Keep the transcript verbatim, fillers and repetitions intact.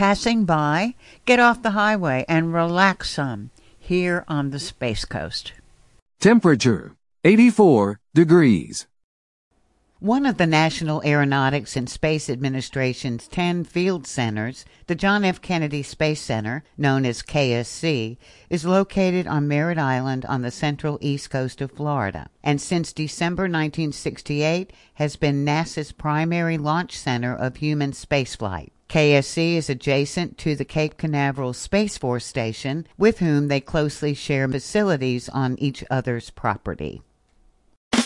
passing by, get off the highway and relax some here on the Space Coast. Temperature, eighty-four degrees. One of the National Aeronautics and Space Administration's ten field centers, the John F. Kennedy Space Center, known as K S C, is located on Merritt Island on the central east coast of Florida, and since December nineteen sixty-eight has been NASA's primary launch center of human spaceflight. K S C is adjacent to the Cape Canaveral Space Force Station, with whom they closely share facilities on each other's property.